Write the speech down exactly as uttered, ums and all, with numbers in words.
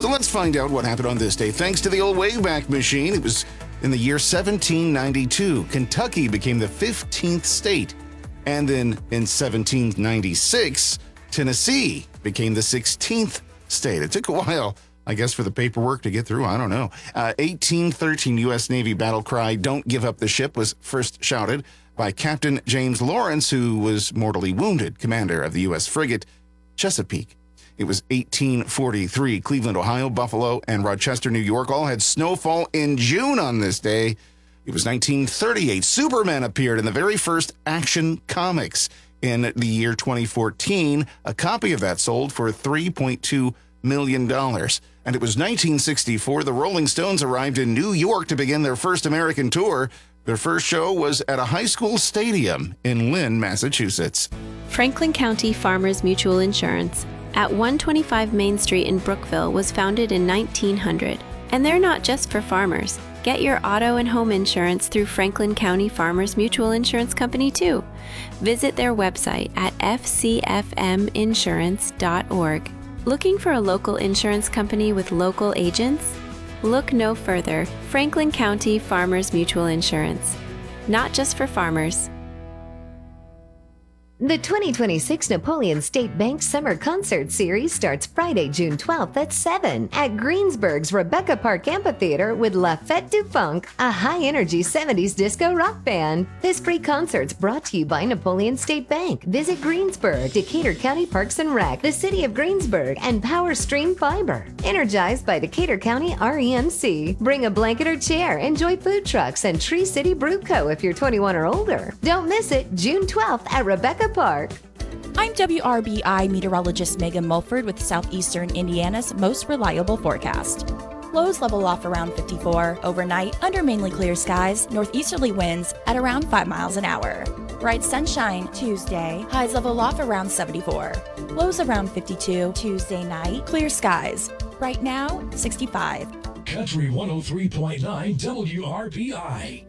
So let's find out what happened on this day. Thanks to the old Wayback Machine, it was in the year seventeen ninety-two. Kentucky became the fifteenth state. And then in seventeen ninety-six, Tennessee became the sixteenth state. It took a while, I guess, for the paperwork to get through. I don't know. Uh, eighteen thirteen U S Navy battle cry, "Don't give up the ship," was first shouted by Captain James Lawrence, who was mortally wounded, commander of the U S frigate Chesapeake. It was eighteen forty-three. Cleveland, Ohio, Buffalo, and Rochester, New York all had snowfall in June on this day. It was nineteen thirty-eight. Superman appeared in the very first Action Comics. In the year twenty fourteen, a copy of that sold for three point two million dollars. And it was nineteen sixty-four. The Rolling Stones arrived in New York to begin their first American tour. Their first show was at a high school stadium in Lynn, Massachusetts. Franklin County Farmers Mutual Insurance at one twenty-five Main Street in Brookville was founded in nineteen hundred. And they're not just for farmers. Get your auto and home insurance through Franklin County Farmers Mutual Insurance Company, too. Visit their website at f c f m insurance dot org. Looking for a local insurance company with local agents? Look no further. Franklin County Farmers Mutual Insurance. Not just for farmers. The twenty twenty-six Napoleon State Bank Summer Concert Series starts Friday, June twelfth at seven at Greensburg's Rebecca Park Amphitheater with La Fête du Funk, a high-energy seventies disco rock band. This free concert's brought to you by Napoleon State Bank. Visit Greensburg, Decatur County Parks and Rec, the City of Greensburg, and Power Stream Fiber. Energized by Decatur County R E M C. Bring a blanket or chair, enjoy food trucks, and Tree City Brew Co. if you're twenty-one or older. Don't miss it, June twelfth at Rebecca Park. I'm W R B I meteorologist Megan Mulford with Southeastern Indiana's most reliable forecast. Lows level off around fifty-four. Overnight, under mainly clear skies, northeasterly winds at around five miles an hour. Bright sunshine Tuesday. Highs level off around seventy-four. Lows around fifty-two. Tuesday night, clear skies. Right now, sixty-five. Country one oh three point nine W R B I.